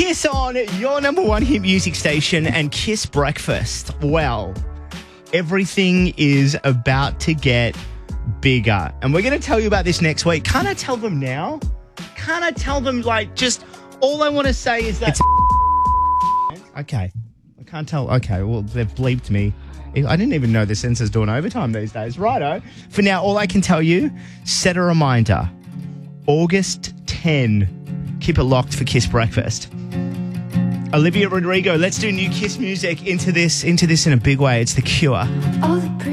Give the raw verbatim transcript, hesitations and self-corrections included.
Kiss on your number one hit music station and Kiss Breakfast. Well, everything is about to get bigger. And we're going to tell you about this next week. Can't I tell them now? Can't I tell them, like, just all I want to say is that... It's okay. I can't tell. Okay, well, they've bleeped me. I didn't even know the censor's doing overtime these days. Righto. For now, all I can tell you, set a reminder. August tenth. Keep it locked for Kiss Breakfast. Olivia Rodrigo, let's do new Kiss music into this, into this in a big way. It's The Cure. All the